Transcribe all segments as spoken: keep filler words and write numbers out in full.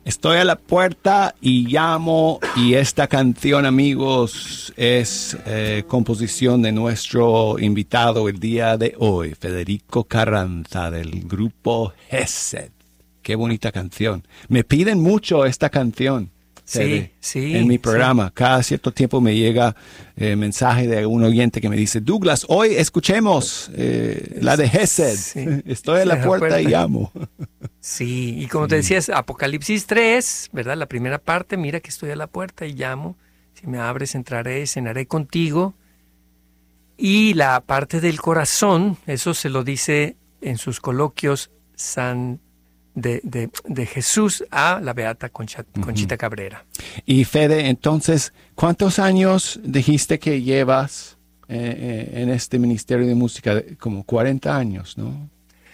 Estoy a la puerta y llamo, y esta canción, amigos, es eh, composición de nuestro invitado el día de hoy, Federico Carranza, del grupo Gesed. Qué bonita canción. Me piden mucho esta canción. Sí, sí. En mi programa, sí. Cada cierto tiempo me llega eh, mensaje de un oyente que me dice, Douglas, hoy escuchemos eh, la de Gesed. Sí. Estoy a la puerta, puerta y llamo. Sí, y como sí. te decías, Apocalipsis tres, ¿verdad? La primera parte, mira que estoy a la puerta y llamo. Si me abres, entraré, cenaré contigo. Y la parte del corazón, eso se lo dice en sus coloquios San De, de, de Jesús a la beata Concha, Conchita uh-huh. Cabrera. Y Fede, entonces, ¿cuántos años dijiste que llevas eh, eh, en este Ministerio de Música? Como cuarenta años, ¿no?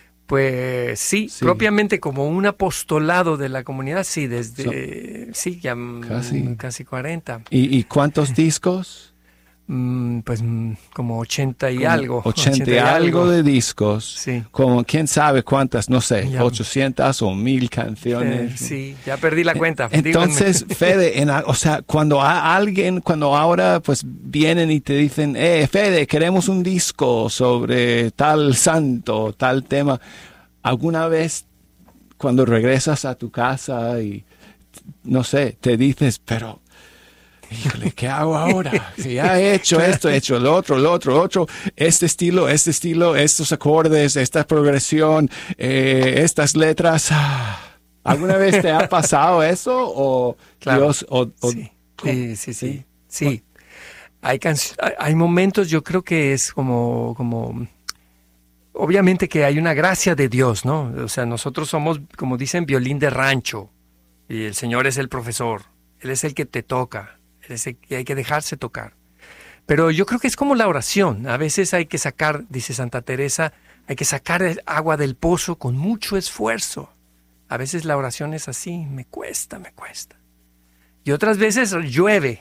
Pues sí, sí, propiamente como un apostolado de la comunidad, sí, desde, so, sí, ya casi, casi cuarenta. ¿Y, y cuántos discos? Mm, pues mm, como ochenta y como algo. ochenta y algo de discos. Sí. Como quién sabe cuántas, no sé, ya. ochocientas o mil canciones. Eh, sí, ya perdí la cuenta. Entonces, Fede, en, o sea, cuando a alguien, cuando ahora pues vienen y te dicen, eh, Fede, queremos un disco sobre tal santo, tal tema, ¿alguna vez cuando regresas a tu casa y, no sé, te dices, pero... híjole, ¿qué hago ahora? Si ya he hecho esto, he hecho lo otro, lo otro, lo otro, este estilo, este estilo, estos acordes, esta progresión, eh, estas letras. ¿Alguna vez te ha pasado eso? O claro, Dios, o, o, sí. Sí, sí, sí, sí. Hay, canc- hay momentos, yo creo que es como, como, obviamente que hay una gracia de Dios, ¿no? O sea, nosotros somos, como dicen, violín de rancho, y el Señor es el profesor, Él es el que te toca. Que hay que dejarse tocar. Pero yo creo que es como la oración. A veces hay que sacar, dice Santa Teresa, hay que sacar el agua del pozo con mucho esfuerzo. A veces la oración es así, me cuesta, me cuesta. Y otras veces llueve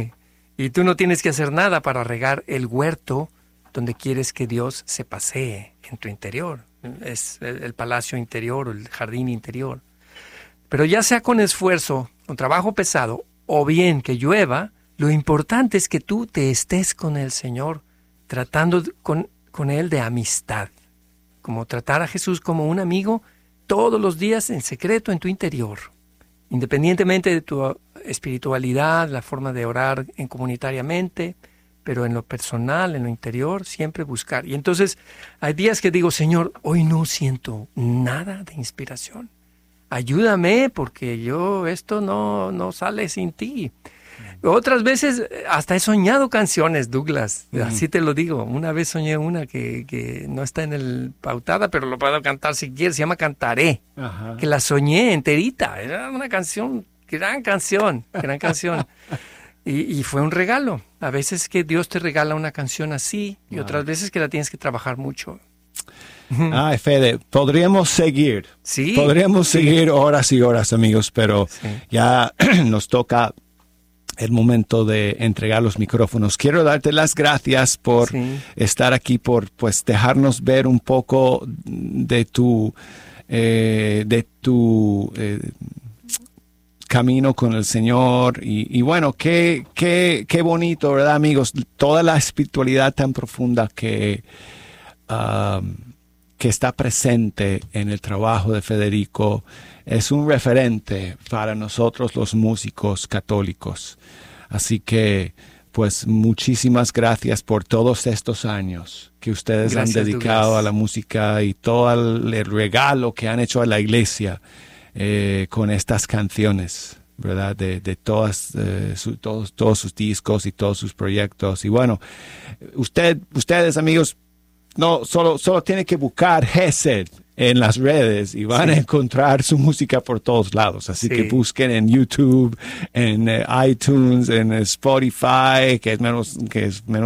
y tú no tienes que hacer nada para regar el huerto donde quieres que Dios se pasee en tu interior. Es el palacio interior o el jardín interior. Pero ya sea con esfuerzo, con trabajo pesado, o bien que llueva, lo importante es que tú te estés con el Señor, tratando con, con Él de amistad, como tratar a Jesús como un amigo todos los días en secreto en tu interior, independientemente de tu espiritualidad, la forma de orar en comunitariamente, pero en lo personal, en lo interior, siempre buscar. Y entonces hay días que digo, Señor, hoy no siento nada de inspiración. Ayúdame porque yo esto no, no sale sin ti. Mm. Otras veces hasta he soñado canciones, Douglas, mm. así te lo digo. Una vez soñé una que, que no está en el pautada, pero lo puedo cantar si quieres, se llama Cantaré. Ajá. Que la soñé enterita, era una canción, gran canción, gran canción. y, y fue un regalo. A veces que Dios te regala una canción así y wow. otras veces que la tienes que trabajar mucho. Ay, Fede, podríamos seguir. Sí. Podríamos sí. seguir horas y horas, amigos, pero sí. ya nos toca el momento de entregar los micrófonos. Quiero darte las gracias por sí. estar aquí, por pues dejarnos ver un poco de tu, eh, de tu eh, camino con el Señor. Y, y bueno, qué, qué, qué bonito, ¿verdad, amigos? Toda la espiritualidad tan profunda que... Um, que está presente en el trabajo de Federico, es un referente para nosotros los músicos católicos. Así que, pues, muchísimas gracias por todos estos años que ustedes gracias, han dedicado Douglas. A la música y todo el, el regalo que han hecho a la iglesia eh, con estas canciones, ¿verdad? De, de todas, eh, su, todos, todos sus discos y todos sus proyectos. Y bueno, usted, ustedes, amigos, no, solo, solo tiene que buscar Gesed en las redes y van sí. a encontrar su música por todos lados. Así sí. que busquen en YouTube, en uh, iTunes, en Spotify, que es menos, que es menos